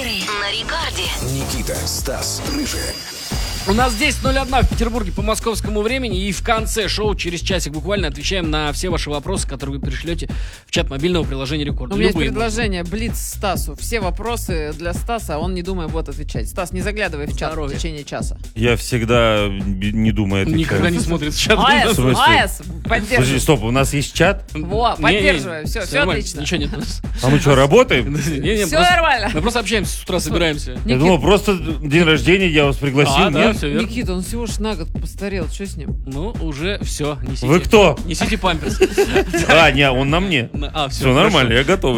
Хиты на рекорде. Никита, Стас, Рыжий. У нас здесь 01 в Петербурге по московскому времени. И в конце шоу через часик буквально отвечаем на все ваши вопросы, которые вы пришлете в чат мобильного приложения Рекорд. У меня есть предложение. Блиц Стасу. Все вопросы для Стаса, а он, не думая, будет отвечать. Стас, не заглядывай в чат в течение часа. Я всегда, не думая, отвечаю. Никогда не смотрит в чат. АЭС, В смысле? АЭС, Подожди, поддерживай. стоп, у нас есть чат? Во, поддерживаю. Все нормально, отлично. Ничего нет. А мы что, работаем? Не-не, Все просто- нормально. Мы просто общаемся с утра, собираемся. Я думал, просто день рождения, я вас пригласил, А, да, нет? все верно. Никита, он всего лишь на год постарел. Что с ним? Ну, уже все, несите. Вы кто? Несите памперс. А, не, он на мне. А, Все нормально, я готов.